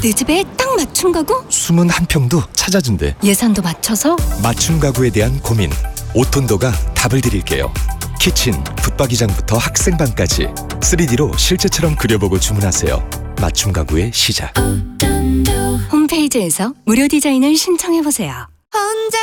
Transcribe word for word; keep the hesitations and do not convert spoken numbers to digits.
내 집에 딱 맞춤 가구? 숨은 한 평도 찾아준대. 예산도 맞춰서? 맞춤 가구에 대한 고민, 오톤도가 답을 드릴게요. 키친, 붙박이장부터 학생방까지 쓰리디로 실제처럼 그려보고 주문하세요. 맞춤 가구의 시작. 홈페이지에서 무료 디자인을 신청해보세요. 혼자